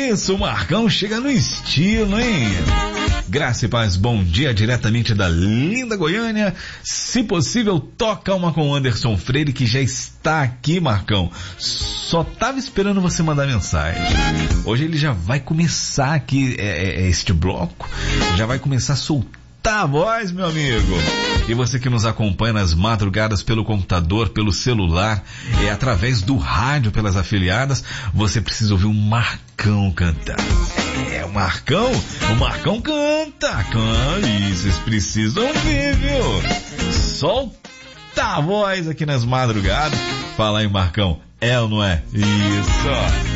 isso, o Marcão chega no estilo, hein? Graça e paz, bom dia, diretamente da linda Goiânia. Se possível, toca uma com o Anderson Freire, que já está aqui, Marcão. Só tava esperando você mandar mensagem. Hoje ele já vai começar aqui este bloco, já vai começar a soltar a voz, meu amigo. E você que nos acompanha nas madrugadas pelo computador, pelo celular, através do rádio, pelas afiliadas, você precisa ouvir o Marcão cantar. O Marcão canta. E vocês precisam ver, viu? Solta a voz aqui nas madrugadas. Fala aí, Marcão, é ou não é? Isso.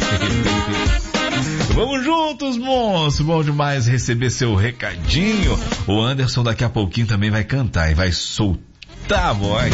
Vamos juntos, moço. Bom demais receber seu recadinho. O Anderson daqui a pouquinho também vai cantar e vai soltar a voz.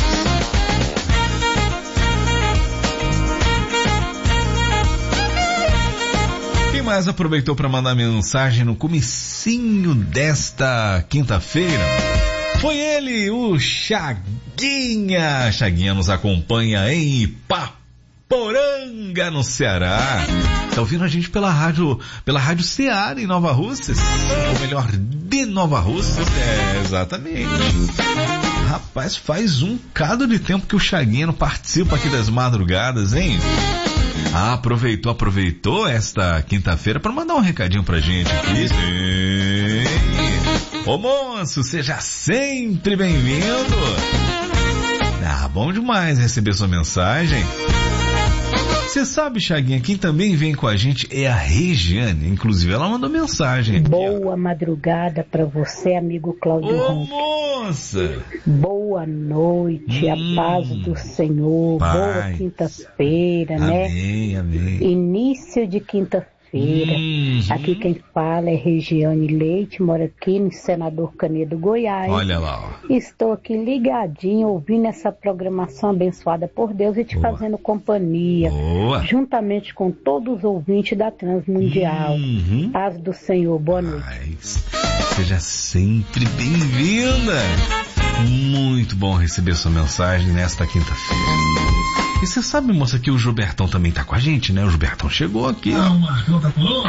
Quem mais aproveitou para mandar mensagem no comecinho desta quinta-feira? Foi ele, o Chaguinha. Chaguinha nos acompanha em Ipaporanga, no Ceará. Tá ouvindo a gente pela rádio Ceará em Nova Russas, ou melhor, de Nova Russas. Exatamente. Rapaz, faz um bocado de tempo que o Chaguinha não participa aqui das madrugadas, hein? Aproveitou esta quinta-feira para mandar um recadinho pra gente aqui. Sim. Ô moço, seja sempre bem-vindo. Bom demais receber sua mensagem. Você sabe, Chaguinha, quem também vem com a gente é a Regiane. Inclusive, ela mandou mensagem aqui. Boa madrugada pra você, amigo Cláudio Ronco. Moça! Boa noite, a paz do Senhor. Pai. Boa quinta-feira, né? Amém. Início de quinta-feira. Aqui quem fala é Regiane Leite, moro aqui no Senador Canedo, Goiás. Olha lá, ó. Estou aqui ligadinho, ouvindo essa programação abençoada por Deus e te fazendo companhia. Boa. Juntamente com todos os ouvintes da Transmundial. Paz do Senhor, boa noite. Seja sempre bem-vinda. Muito bom receber sua mensagem nesta quinta-feira. E você sabe, moça, que o Gilbertão também tá com a gente, né? O Gilbertão chegou aqui, ó. O Marcão tá falando?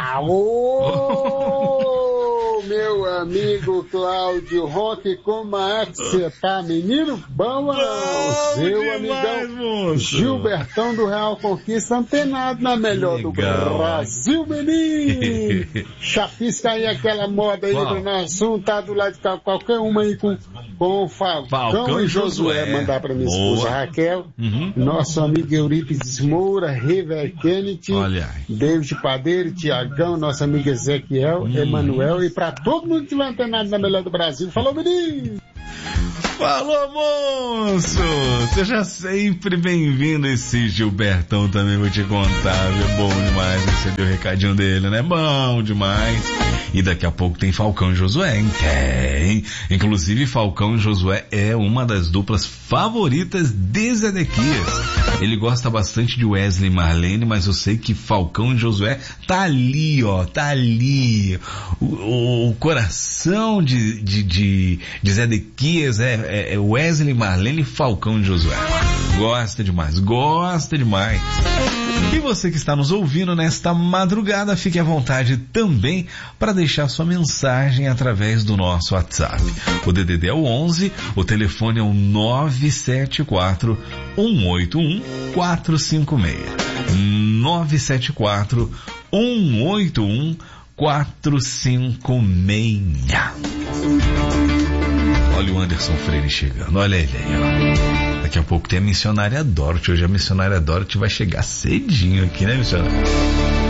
Alô, meu amigo Cláudio Roque, como é que você tá, menino? Bom, seu amigão Gilbertão do Real Conquista, antenado na melhor do Brasil, menino. Chapisca aí aquela moda aí do nosso tá do lado de qualquer uma aí com Falcão e Josué. Mandar pra minha esposa Raquel, nosso amigo Eurípides Moura, River Kennedy, David Padeiro, Tiagão, nosso amigo Ezequiel, Emanuel, e pra todo mundo que estiver antenado na melhor do Brasil. Falou, menino! Falou, moço! Seja sempre bem-vindo. Esse Gilbertão também vou te contar, viu? Bom demais receber o recadinho dele, né? Bom demais. E daqui a pouco tem Falcão e Josué, hein? Tem! Inclusive, Falcão e Josué é uma das duplas favoritas de Zedequias. Ele gosta bastante de Wesley e Marlene, mas eu sei que Falcão e Josué tá ali, ó, tá ali. O coração de Zedequias é Wesley, Marlene, Falcão e Josué. Gosta demais. E você que está nos ouvindo nesta madrugada, fique à vontade também para deixar sua mensagem através do nosso WhatsApp. O DDD é o 11, o telefone é o 974 181 456. 974 181 456. Olha o Anderson Freire chegando, olha ele aí, ó. Daqui a pouco tem a missionária Dorothy. Hoje a missionária Dorothy vai chegar cedinho aqui, né, missionária?